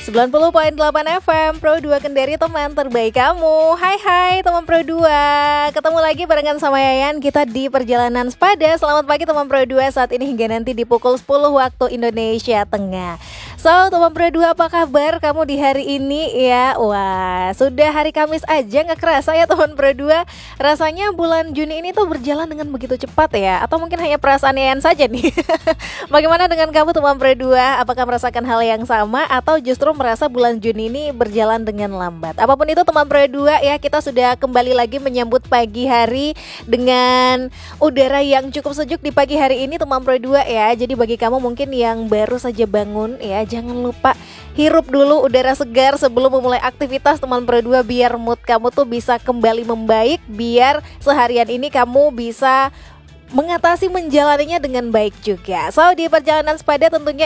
90.8 FM Pro 2 Kendari, teman terbaik kamu. Hai teman Pro 2. Ketemu lagi barengan sama Yayan, kita di perjalanan sepada. Selamat pagi teman Pro 2, saat ini hingga nanti di pukul 10 waktu Indonesia Tengah. So teman Pro 2, apa kabar kamu di hari ini ya? Wah, sudah hari Kamis aja, gak kerasa ya teman Pro 2. Rasanya bulan Juni ini tuh berjalan dengan begitu cepat ya. Atau mungkin hanya perasaan Yayan saja nih. Bagaimana dengan kamu teman Pro 2? Apakah merasakan hal yang sama atau justru merasa bulan Juni ini berjalan dengan lambat? Apapun itu teman Pro 2 ya, kita sudah kembali lagi menyambut pagi hari dengan udara yang cukup sejuk di pagi hari ini teman Pro 2 ya. Jadi bagi kamu mungkin yang baru saja bangun ya, jangan lupa hirup dulu udara segar sebelum memulai aktivitas teman Pro 2, biar mood kamu tuh bisa kembali membaik, biar seharian ini kamu bisa mengatasi menjalaninya dengan baik juga. So di perjalanan sepada tentunya